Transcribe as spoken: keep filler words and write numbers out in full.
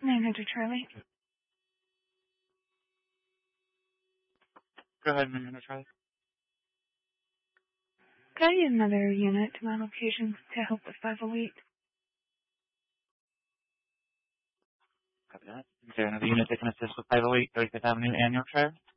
nine hundred Charlie. Go ahead, nine hundred Charlie. Could I get another unit to my location to help with five oh eight? Copy that. Is there another unit that can assist with five oh eight thirty-fifth Avenue and Yorkshire?